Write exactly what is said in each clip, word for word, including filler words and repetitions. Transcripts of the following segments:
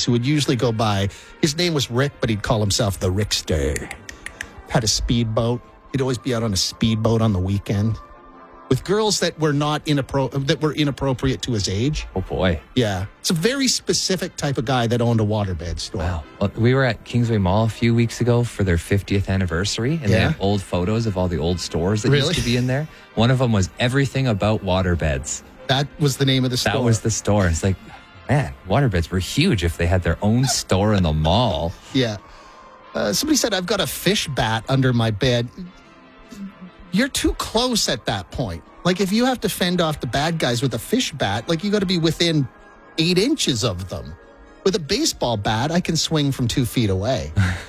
who would usually go by, his name was Rick, but he'd call himself the Rickster. Had a speedboat. He'd always be out on a speedboat on the weekend with girls that were not inappro- that were inappropriate to his age. Oh, boy. Yeah. It's a very specific type of guy that owned a waterbed store. Wow. Well, we were at Kingsway Mall a few weeks ago for their fiftieth anniversary, and Yeah. they have old photos of all the old stores that Really? used to be in there. One of them was everything about waterbeds. That was the name of the store. That was the store. It's like, man, waterbeds were huge if they had their own store in the mall. Yeah. Uh, somebody said, I've got a fish bat under my bed. You're too close at that point. Like, if you have to fend off the bad guys with a fish bat, like, you got to be within eight inches of them. With a baseball bat, I can swing from two feet away.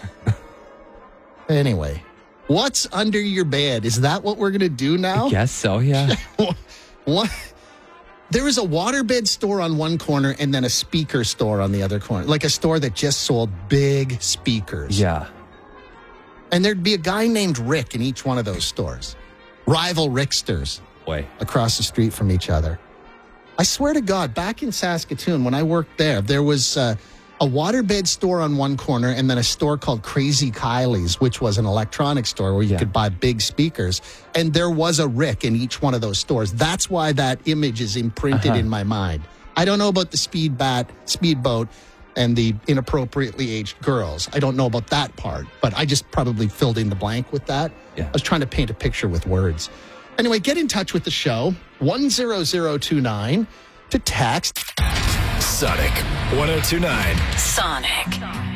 Anyway, what's under your bed? Is that what we're going to do now? I guess so, yeah. What? There was a waterbed store on one corner and then a speaker store on the other corner. Like a store that just sold big speakers. Yeah. And there'd be a guy named Rick in each one of those stores. Rival Ricksters Boy. across the street from each other. I swear to God, back in Saskatoon, when I worked there, there was uh, a waterbed store on one corner and then a store called Crazy Kylie's, which was an electronics store where you Yeah. could buy big speakers. And there was a Rick in each one of those stores. That's why that image is imprinted Uh-huh. in my mind. I don't know about the speed bat, speedboat, and the inappropriately aged girls. I don't know about that part, but I just probably filled in the blank with that. Yeah. I was trying to paint a picture with words. Anyway, get in touch with the show, one zero zero two nine, to text. Sonic one oh two nine. Sonic.